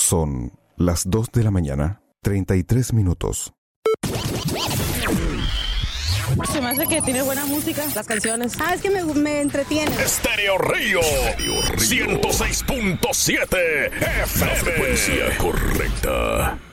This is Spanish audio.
Son las 2 de la mañana, 33 minutos. Se me hace que tiene buena música, las canciones. Es que me entretiene. Estéreo Río 106.7 FM. La frecuencia correcta.